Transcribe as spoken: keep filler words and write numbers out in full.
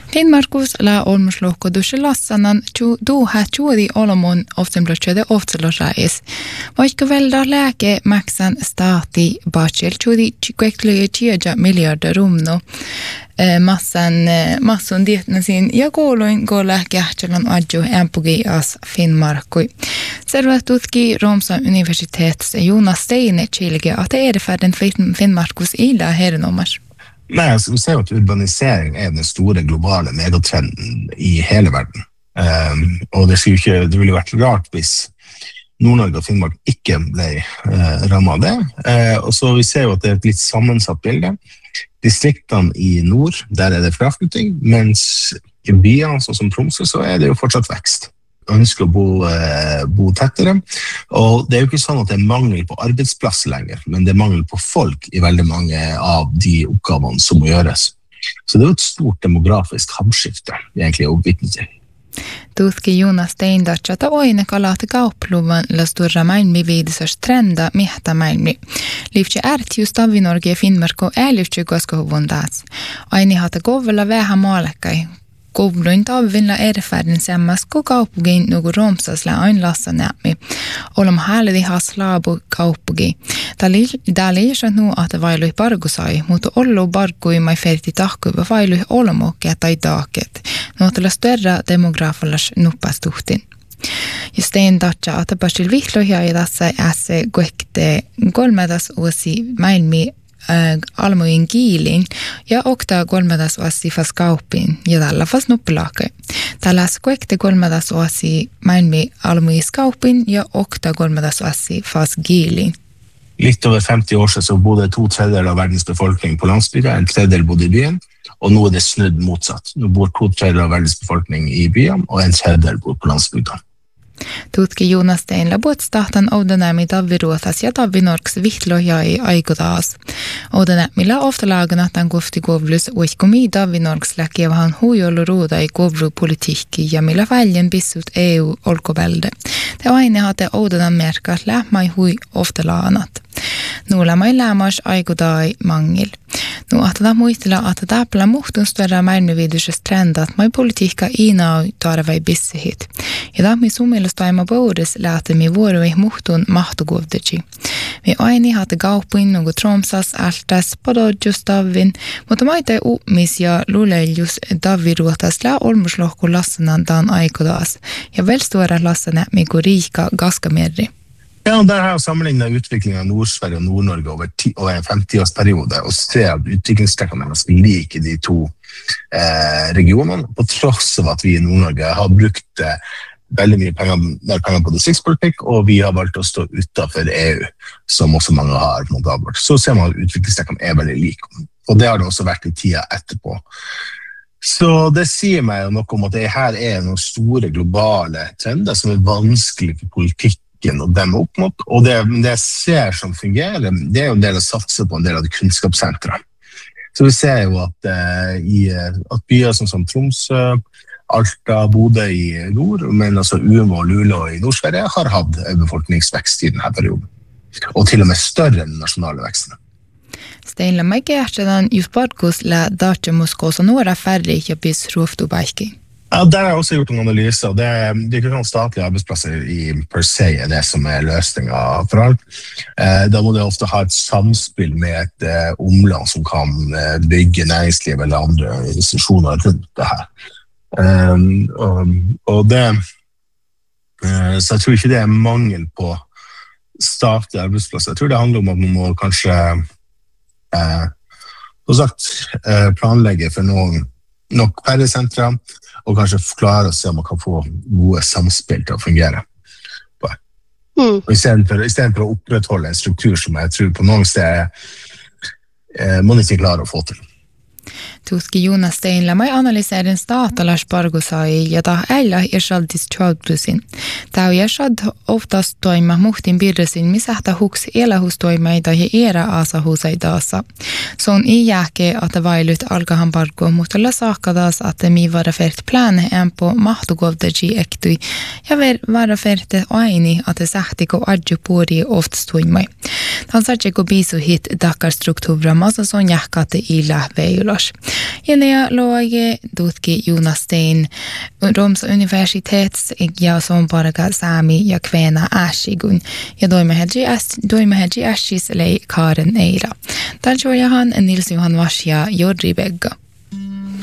Finnmarkus la olmuslohko dusilassanan duha tuodi olomon oftemblotjede oftelosais. Vaikka velda lääke maksan staati bachel tuodi kvektlöje tieja miljarder rumno. Massan massun dietnasin ja kouluin gola kähtselon adju empugi as Finnmarkui. Selva tutki Romsa universitets Jonas Steine Chilge at det er ferden Finnmarkus ila herrenommer. Nei, altså, vi ser jo at urbanisering er den store globale megatrenden i hele verden. Um, og det, ikke, det ville vært rart hvis Nord-Norge og Finnmark ikke ble uh, rammet av det. Uh, og så vi ser jo at det er et litt sammensatt bilde. Distriktene i nord, der er det fraflytting, mens i byene, sånn som Tromsø, så er det jo fortsatt vekst. Ønsker å bo, eh, bo tettere, og det er jo ikke sånn at det er mangel på arbeidsplasser lenger, men det er mangel på folk i veldig mange av de oppgavene som må gjøres. Så det er jo et stort demografisk hamskifte, egentlig, å vitne til. Tutki Jonas Steindatsa ta oine kalata kaupluvan la sturra maailmi viidisas trenda mihta maailmi. Liivtsi ärti just Tavinorgi ja Finnmarko ääliivtsi koskahuvundaats. Aini hata kovella vähän maalekkai. Kovluin Tavinla erfärden semmas ko kaupugiin nugu Romsasla ain lassa nämi. Olom hääledi has laabu kaupugi. Tää liisat nu att vailui pargusai, mutta ollu pargui mai ferti tahkuva vailui olomokea tai taaket. Nuotella störra demografalas nuppastuhtin. Ja Steindatsa att pasil vihloja ja tässä äse kuekte kolmedas uusi maailmi almuin kiilin ja okta kolmedas oasi fas kaupin ja tällä fas nuppilaakai. Tällä kuekte kolmedas oasi maailmi almuis kaupin ja okta kolmedas oasi fas kiilin. Litt over femti år siden så bodde to tredjedeler av verdens befolkning på landsbygda, en tredjedel bodde i byen, og nå er det snudd motsatt. Nå bor to tredjedeler av verdens befolkning i byen, og en tredjedel bor på landsbygda. Tutki Jonas Steinla buotstahtan oudanämi Taviruotas ja Tavinorks vihloja i aikotaas. Oudanämillä ofta laganatan kofti kovlus uikkomi Tavinorks läkiavahan huijollu ruuda i kovlupolitiikki ja millä väljen pissut E U olkovälde. Te aine hate oudanämmerka lähmai hui ofta laanat. Nuulamai lämmas aikotai mangil. Nu atata muistella att täpla muhtun större maailmanviidysest trendat mai politiikka inaa tarvai bissihit. Ja tahmi sumilustaima boudes lähtemi vuorui muhtun mahtugovdeji. Vi aini hate kaupuin nugu Tromsas, Altas, Pododjus, Tavin, mutta maite uupmis ja luleljus Taviruotas lää olmuslohku lassanan taan aikodaas. Ja vel stora lassanämi ku riika gaskamerri. Ja, og der har jeg sammenlignet utviklingen av Nord-Sverige og Nord-Norge over, over en femti-årsperiode, og ser at utviklingstrekkene er ganske like i de to eh, regionene, på tross av at vi i Nord-Norge har brukt eh, veldig mye penger, mer penger på distriktspolitikk, og vi har valgt å stå utenfor E U, som også mange har på noe avgjort. Så ser man at utviklingstrekkene er veldig like, og det har det også vært i tida etterpå. Så det sier meg jo noe om at det her er noen store globale trender som er vanskelig for politikk og dem opp mot, og det, det jeg ser som fungerer, det er jo en del å satse på en del av de kunnskapssentrene. Så vi ser jo at, eh, i, at byer som, som Tromsø, Alta, Bodø i nord, men altså Umeå og Luleå i Nord-Sverige har hatt befolkningsvekst i denne perioden, og til og med større enn nasjonale vekstene. Steinla mai kertsedan just parkus la Dacemuskosa några färre i Köpis Roftubaiki. Ja, der har jeg også gjort en analyse, og det er, det er ikke noen statlige arbeidsplasser i per se er det som er løsningen for alt. Eh, da må det ofte ha et samspill med et eh, omland som kan eh, bygge næringsliv eller andre institusjoner rundt det her. Um, og, og det, eh, så jeg tror ikke det er mangel på statlige arbeidsplasser. Jeg tror det handler om at man må kanskje eh, som sagt, eh, planlegge for noen nok færre sentra, og kanskje klare å se om man kan få gode samspill til å fungere. Mm. Og i stedet, for, i stedet for å opprettholde en struktur som jeg tror på noen steder eh, man ikke klarer å få til. Tutki Jonas Steinla mai analyserin staatalas pargusai ja ta äillä irsaldis tjautusin. Tau irsad oftast toima muhtin birresin misähtä huks elähustoimaita ja era asahusaidasa. Se on i jääke att vailut alkahan pargu, mutta la saakkadas att mi vara fert plane en på mahtugovdaji ektui ja ver vara ferte aini att sähtiko adju puri oftstoimai. Tan sarjeko bisu hit dakar struktuura massa son jähkate i lähveiulas. Jänä loage tutki Jonas Stein Roms universitets ja somparga sami ja kvena ashigun ja doimeheji ashis lei Karen Eira. Taljojahan Nils Johan Vasja Jodri Begga.